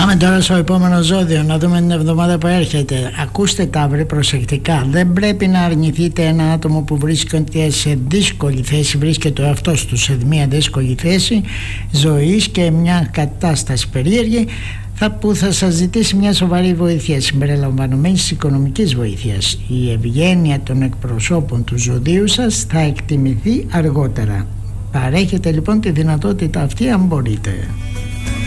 Πάμε τώρα στο επόμενο ζώδιο, να δούμε την εβδομάδα που έρχεται. Ακούστε Ταύροι προσεκτικά. Δεν πρέπει να αρνηθείτε ένα άτομο που βρίσκεται σε δύσκολη θέση, βρίσκεται ο εαυτός του σε μια δύσκολη θέση ζωής και μια κατάσταση περίεργη, που θα σας ζητήσει μια σοβαρή βοήθεια συμπεριλαμβανομένης της οικονομικής βοήθειας. Η ευγένεια των εκπροσώπων του ζωδίου σας θα εκτιμηθεί αργότερα. Παρέχετε λοιπόν τη δυνατότητα αυτή αν μπορείτε.